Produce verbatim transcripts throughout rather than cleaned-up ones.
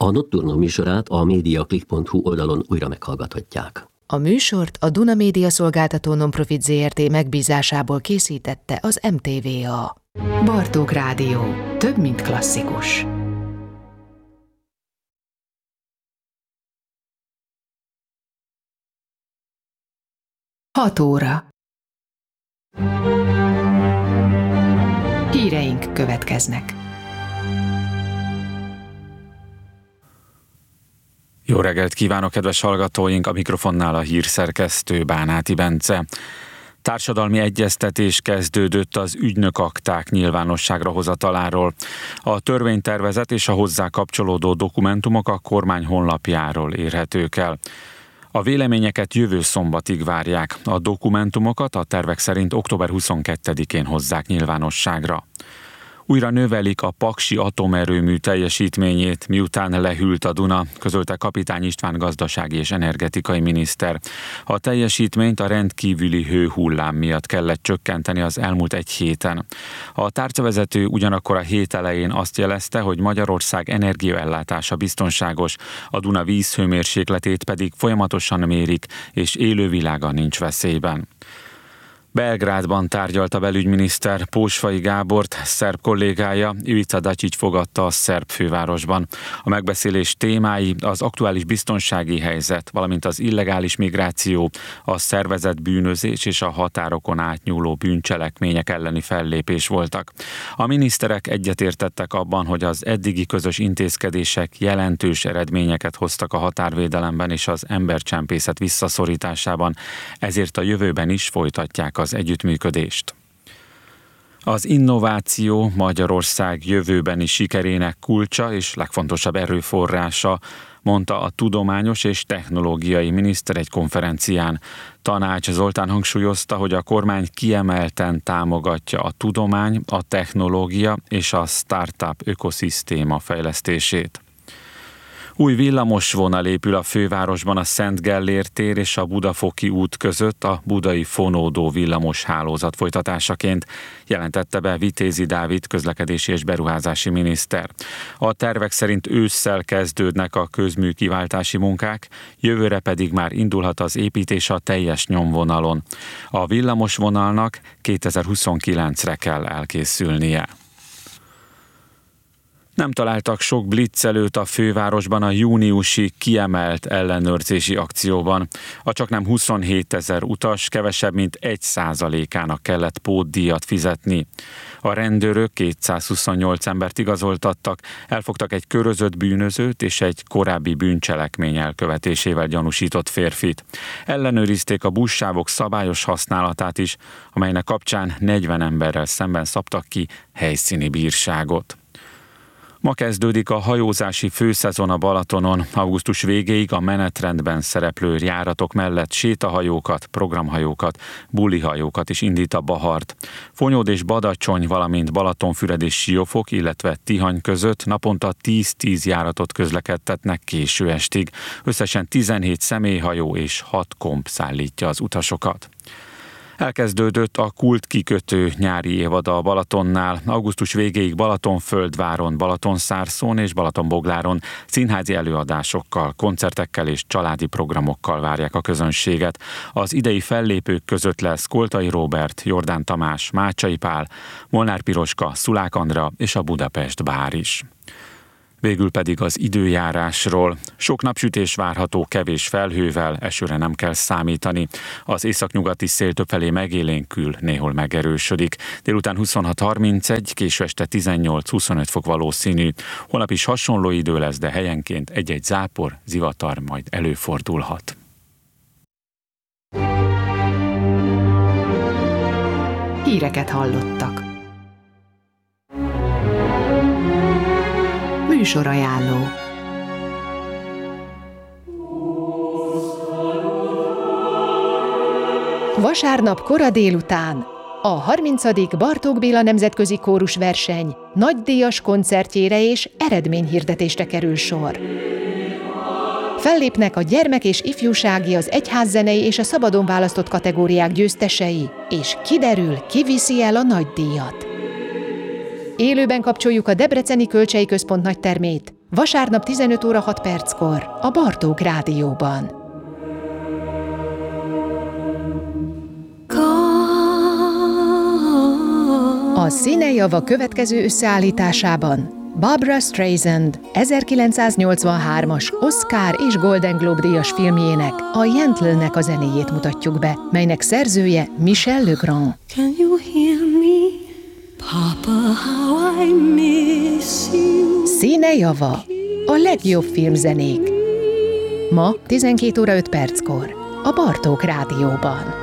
A Nocturno műsorát a mediaclick pont hu oldalon újra meghallgathatják. A műsort a Duna Média Szolgáltató Nonprofit zé er té megbízásából készítette az em té vé á. Bartók Rádió. Több, mint klasszikus. Hat óra. Híreink következnek. Jó reggelt kívánok, kedves hallgatóink! A mikrofonnál a hírszerkesztő Bánáti Bence. Társadalmi egyeztetés kezdődött az ügynökakták nyilvánosságra hozataláról. A törvénytervezet és a hozzá kapcsolódó dokumentumok a kormány honlapjáról érhetők el. A véleményeket jövő szombatig várják, a dokumentumokat a tervek szerint október huszonkettedikén hozzák nyilvánosságra. Újra növelik a paksi atomerőmű teljesítményét, miután lehűlt a Duna, közölte Kapitány István gazdasági és energetikai miniszter. A teljesítményt a rendkívüli hőhullám miatt kellett csökkenteni az elmúlt egy héten. A tárcavezető ugyanakkor a hét elején azt jelezte, hogy Magyarország energiaellátása biztonságos, a Duna vízhőmérsékletét pedig folyamatosan mérik, és élővilága nincs veszélyben. Belgrádban tárgyalt a belügyminiszter Pósfai Gábort, szerb kollégája Ivica Dačić fogadta a szerb fővárosban. A megbeszélés témái az aktuális biztonsági helyzet, valamint az illegális migráció, a szervezett bűnözés és a határokon átnyúló bűncselekmények elleni fellépés voltak. A miniszterek egyetértettek abban, hogy az eddigi közös intézkedések jelentős eredményeket hoztak a határvédelemben és az embercsempészet visszaszorításában, ezért a jövőben is folytatják az együttműködést. Az innováció Magyarország jövőbeni sikerének kulcsa és legfontosabb erőforrása, mondta a tudományos és technológiai miniszter egy konferencián. Tanács Zoltán hangsúlyozta, hogy a kormány kiemelten támogatja a tudomány, a technológia és a startup ökoszisztéma fejlesztését. Új villamosvonal épül a fővárosban a Szent Gellért tér és a Budafoki út között a budai fonódó villamos hálózat folytatásaként, jelentette be Vitézi Dávid közlekedési és beruházási miniszter. A tervek szerint ősszel kezdődnek a közműkiváltási munkák, jövőre pedig már indulhat az építés a teljes nyomvonalon. A villamosvonalnak kétezer-huszonkilencre kell elkészülnie. Nem találtak sok blitzelőt a fővárosban a júniusi kiemelt ellenőrzési akcióban. A csaknem huszonhétezer utas kevesebb mint egy százalékának kellett pótdíjat fizetni. A rendőrök kétszázhuszonnyolc embert igazoltattak, elfogtak egy körözött bűnözőt és egy korábbi bűncselekmény elkövetésével gyanúsított férfit. Ellenőrizték a buszsávok szabályos használatát is, amelynek kapcsán negyven emberrel szemben szabtak ki helyszíni bírságot. Ma kezdődik a hajózási főszezon a Balatonon. Augusztus végéig a menetrendben szereplő járatok mellett sétahajókat, programhajókat, bulihajókat is indít a Bahart. Fonyód és Badacsony, valamint Balatonfüred és Siófok, illetve Tihany között naponta tíz-tíz járatot közlekedtetnek késő estig. Összesen tizenhét személyhajó és hat komp szállítja az utasokat. Elkezdődött a Kult kikötő nyári évada a Balatonnál. Augusztus végéig Balatonföldváron, Balatonszárszón és Balatonbogláron színházi előadásokkal, koncertekkel és családi programokkal várják a közönséget. Az idei fellépők között lesz Koltai Róbert, Jordán Tamás, Mácsai Pál, Molnár Piroska, Szulák Andrea és a Budapest Bár is. Végül pedig az időjárásról. Sok napsütés várható kevés felhővel, esőre nem kell számítani. Az északnyugati szél többfelé megélénkül, néhol megerősödik. Délután huszonhat harmincegy, késő este tizennyolc-huszonöt fok valószínű. Holnap is hasonló idő lesz, de helyenként egy-egy zápor, zivatar majd előfordulhat. Híreket hallottak. Műsorajánló. Vasárnap kora délután a harmincadik Bartók Béla Nemzetközi Kórusverseny nagydíjas koncertjére és eredményhirdetésre kerül sor. Fellépnek a gyermek- és ifjúsági, az egyházzenei és a szabadon választott kategóriák győztesei, és kiderül, ki viszi el a nagydíjat. Élőben kapcsoljuk a Debreceni Kölcsei Központ nagytermét Vasárnap tizenöt óra hat perckor a Bartók Rádióban. A Színejava következő összeállításában Barbra Streisand ezerkilencszáznyolcvanhármas Oscar és Golden Globe díjas filmjének, a Yentl-nek a zenéjét mutatjuk be, melynek szerzője Michel Legrand. Can you hear me? Papa, how I miss you. Színejava, a legjobb filmzenék. Ma tizenkét óra öt perckor a Bartók Rádióban.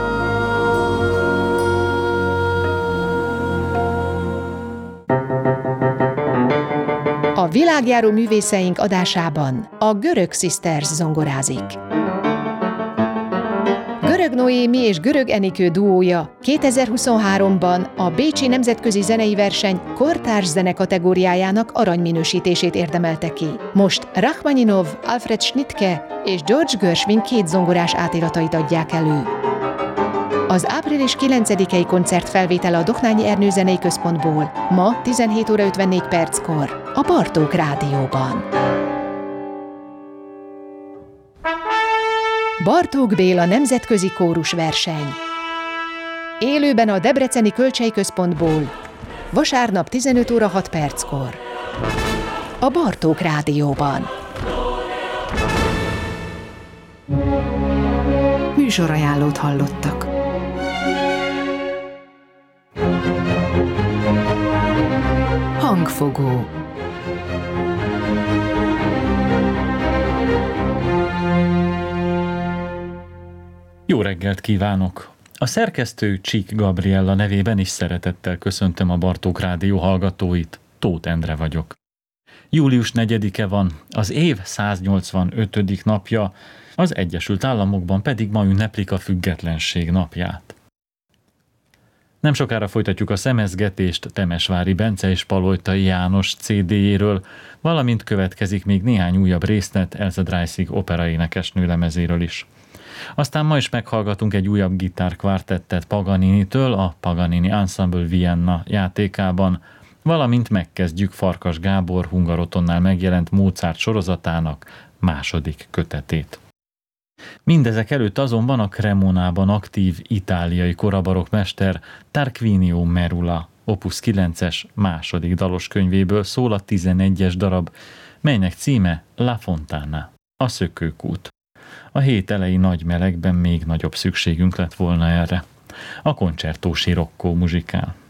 A világjáró művészeink adásában a Görög Sisters zongorázik. Görög Noémi és Görög Enikő duója kétezer-huszonháromban a Bécsi Nemzetközi Zenei Verseny kortárs zene kategóriájának aranyminősítését érdemelte ki. Most Rachmaninov, Alfred Schnittke és George Gershwin két zongorás átiratait adják elő. Az április kilencedikei koncert felvétele a Doknányi Ernő Zenei Központból ma tizenhét óra ötvennégy perckor a Bartók Rádióban. Bartók Béla nemzetközi kórusverseny. Élőben a Debreceni Kölcsey Központból vasárnap tizenöt óra hat perckor a Bartók Rádióban. Műsorajánlót hallottak. Hangfogó. Jó reggelt kívánok! A szerkesztő Csík Gabriella nevében is szeretettel köszöntöm a Bartók Rádió hallgatóit. Tóth Endre vagyok. július negyedike van, az év száznyolcvanötödik napja, az Egyesült Államokban pedig ma ünneplik a Függetlenség napját. Nem sokára folytatjuk a szemezgetést Temesvári Bence és Palotai János cé dé-jéről, valamint következik még néhány újabb részlet Elsa Dreissig operaénekesnő lemezéről is. Aztán ma is meghallgatunk egy újabb gitárkvártettet Paganini-től a Paganini Ensemble Vienna játékában, valamint megkezdjük Farkas Gábor Hungarotonnál megjelent Mozart sorozatának második kötetét. Mindezek előtt azonban a Cremonában aktív itáliai korabarokmester Tarquinio Merula opus kilences második dalos könyvéből szól a tizenegyes darab, melynek címe La Fontana, a szökőkút. A hét elejé nagy melegben még nagyobb szükségünk lett volna erre. A koncertó Sirocco muzsikál.